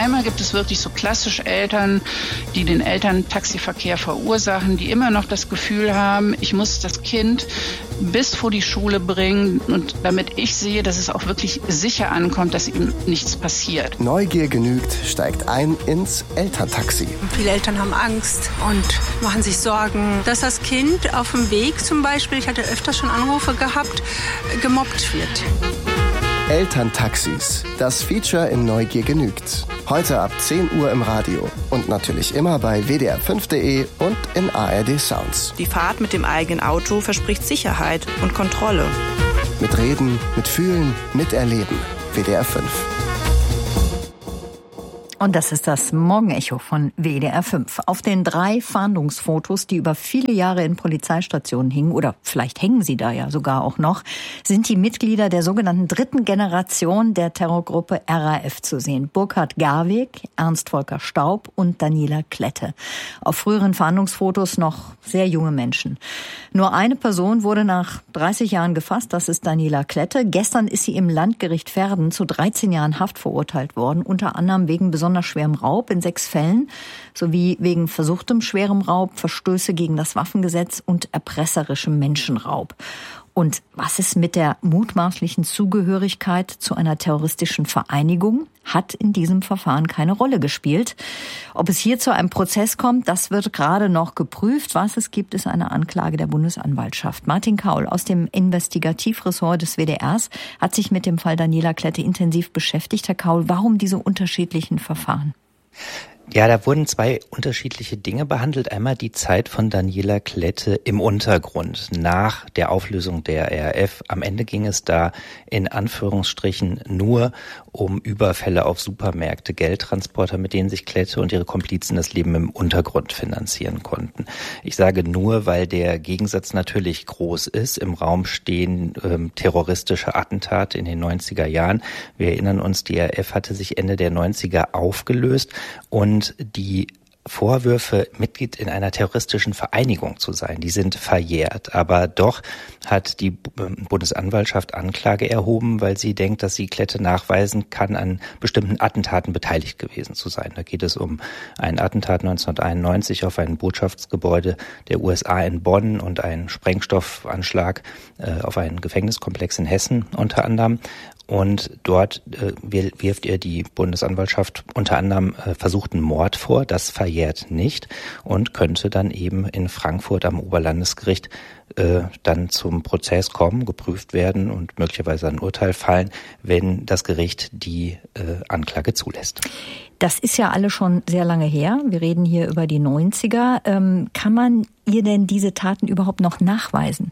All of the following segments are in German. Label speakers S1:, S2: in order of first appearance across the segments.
S1: einmal gibt es wirklich so klassische Eltern, die den Elterntaxiverkehr verursachen, die immer noch das Gefühl haben, ich muss das Kind bis vor die Schule bringen und damit ich sehe, dass es auch wirklich sicher ankommt, dass ihm nichts passiert.
S2: Neugier genügt, steigt ein ins Elterntaxi.
S3: Viele Eltern haben Angst und machen sich Sorgen, dass das Kind auf dem Weg zum Beispiel, ich hatte öfters schon Anrufe gehabt, gemobbt wird.
S2: Elterntaxis, das Feature in Neugier genügt. Heute ab 10 Uhr im Radio und natürlich immer bei wdr5.de und in ARD Sounds.
S4: Die Fahrt mit dem eigenen Auto verspricht Sicherheit und Kontrolle.
S2: Mit Reden, mit Fühlen, miterleben. WDR 5.
S5: Und das ist das Morgenecho von WDR 5. Auf den 3 Fahndungsfotos, die über viele Jahre in Polizeistationen hingen, oder vielleicht hängen sie da ja sogar auch noch, sind die Mitglieder der sogenannten 3. Generation der Terrorgruppe RAF zu sehen. Burkhard Garwig, Ernst Volker Staub und Daniela Klette. Auf früheren Fahndungsfotos noch sehr junge Menschen. Nur eine Person wurde nach 30 Jahren gefasst, das ist Daniela Klette. Gestern ist sie im Landgericht Verden zu 13 Jahren Haft verurteilt worden, unter anderem wegen besonders schwerem Raub in 6 Fällen, sowie wegen versuchtem schwerem Raub, Verstöße gegen das Waffengesetz und erpresserischem Menschenraub. Und was ist mit der mutmaßlichen Zugehörigkeit zu einer terroristischen Vereinigung? Hat in diesem Verfahren keine Rolle gespielt. Ob es hier zu einem Prozess kommt, das wird gerade noch geprüft. Was es gibt, ist eine Anklage der Bundesanwaltschaft. Martin Kaul aus dem Investigativressort des WDRs hat sich mit dem Fall Daniela Klette intensiv beschäftigt. Herr Kaul, warum diese unterschiedlichen Verfahren?
S6: Ja, da wurden 2 unterschiedliche Dinge behandelt. Einmal die Zeit von Daniela Klette im Untergrund nach der Auflösung der RAF. Am Ende ging es da in Anführungsstrichen nur um Überfälle auf Supermärkte, Geldtransporter, mit denen sich Klette und ihre Komplizen das Leben im Untergrund finanzieren konnten. Ich sage nur, weil der Gegensatz natürlich groß ist. Im Raum stehen terroristische Attentate in den 90er Jahren. Wir erinnern uns, die RAF hatte sich Ende der 90er aufgelöst und die Vorwürfe, Mitglied in einer terroristischen Vereinigung zu sein, die sind verjährt. Aber doch hat die Bundesanwaltschaft Anklage erhoben, weil sie denkt, dass sie Klette nachweisen kann, an bestimmten Attentaten beteiligt gewesen zu sein. Da geht es um ein Attentat 1991 auf ein Botschaftsgebäude der USA in Bonn und einen Sprengstoffanschlag auf einen Gefängniskomplex in Hessen unter anderem. Und dort wirft ihr die Bundesanwaltschaft unter anderem versuchten Mord vor. Das verjährt nicht und könnte dann eben in Frankfurt am Oberlandesgericht dann zum Prozess kommen, geprüft werden und möglicherweise ein Urteil fallen, wenn das Gericht die Anklage zulässt.
S5: Das ist ja alle schon sehr lange her. Wir reden hier über die 90er. Kann man ihr denn diese Taten überhaupt noch nachweisen?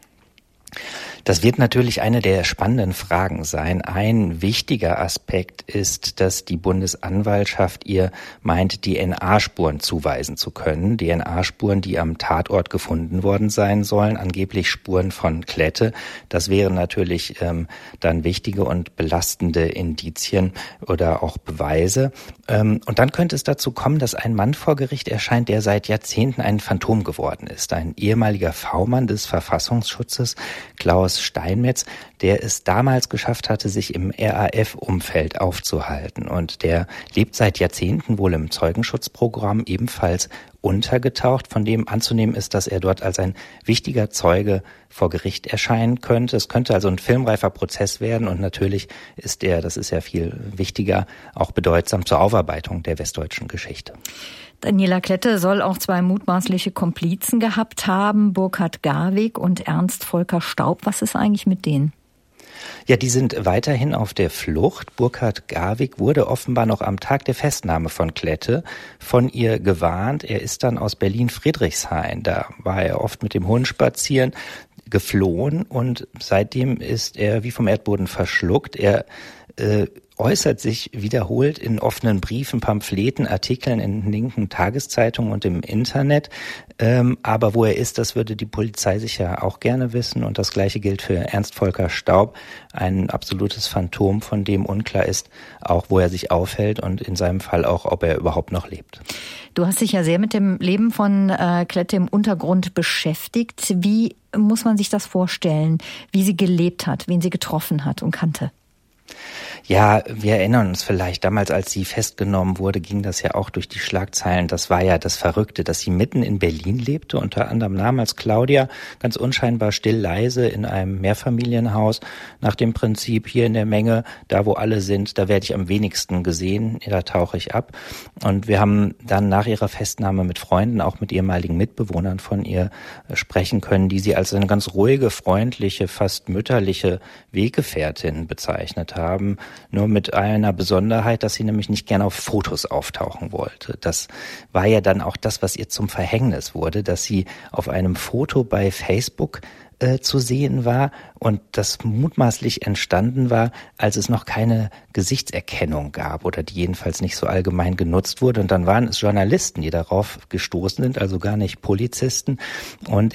S6: Das wird natürlich eine der spannenden Fragen sein. Ein wichtiger Aspekt ist, dass die Bundesanwaltschaft ihr meint, DNA-Spuren zuweisen zu können. DNA-Spuren, die am Tatort gefunden worden sein sollen, angeblich Spuren von Klette. Das wären natürlich dann wichtige und belastende Indizien oder auch Beweise. Und dann könnte es dazu kommen, dass ein Mann vor Gericht erscheint, der seit Jahrzehnten ein Phantom geworden ist. Ein ehemaliger V-Mann des Verfassungsschutzes, Klaus Steinmetz, der es damals geschafft hatte, sich im RAF-Umfeld aufzuhalten. Und der lebt seit Jahrzehnten wohl im Zeugenschutzprogramm ebenfalls untergetaucht, von dem anzunehmen ist, dass er dort als ein wichtiger Zeuge vor Gericht erscheinen könnte. Es könnte also ein filmreifer Prozess werden und natürlich ist er, das ist ja viel wichtiger, auch bedeutsam zur Aufarbeitung der westdeutschen Geschichte.
S5: Daniela Klette soll auch 2 mutmaßliche Komplizen gehabt haben, Burkhard Garwig und Ernst Volker Staub. Was ist eigentlich mit denen?
S6: Ja, die sind weiterhin auf der Flucht. Burkhard Garwig wurde offenbar noch am Tag der Festnahme von Klette von ihr gewarnt. Er ist dann aus Berlin-Friedrichshain, da war er oft mit dem Hund spazieren, geflohen und seitdem ist er wie vom Erdboden verschluckt. Er äußert sich wiederholt in offenen Briefen, Pamphleten, Artikeln in linken Tageszeitungen und im Internet. Aber wo er ist, das würde die Polizei sicher auch gerne wissen. Und das Gleiche gilt für Ernst Volker Staub, ein absolutes Phantom, von dem unklar ist, auch wo er sich aufhält und in seinem Fall auch, ob er überhaupt noch lebt.
S5: Du hast dich ja sehr mit dem Leben von Klette im Untergrund beschäftigt. Wie muss man sich das vorstellen, wie sie gelebt hat, wen sie getroffen hat und kannte?
S6: Ja, wir erinnern uns vielleicht, damals als sie festgenommen wurde, ging das ja auch durch die Schlagzeilen. Das war ja das Verrückte, dass sie mitten in Berlin lebte, unter anderem damals Claudia, ganz unscheinbar still leise in einem Mehrfamilienhaus, nach dem Prinzip, hier in der Menge, da wo alle sind, da werde ich am wenigsten gesehen, da tauche ich ab. Und wir haben dann nach ihrer Festnahme mit Freunden, auch mit ehemaligen Mitbewohnern von ihr sprechen können, die sie als eine ganz ruhige, freundliche, fast mütterliche Weggefährtin bezeichnet haben. Nur mit einer Besonderheit, dass sie nämlich nicht gerne auf Fotos auftauchen wollte. Das war ja dann auch das, was ihr zum Verhängnis wurde, dass sie auf einem Foto bei Facebook zu sehen war und das mutmaßlich entstanden war, als es noch keine Gesichtserkennung gab oder die jedenfalls nicht so allgemein genutzt wurde. Und dann waren es Journalisten, die darauf gestoßen sind, also gar nicht Polizisten. Und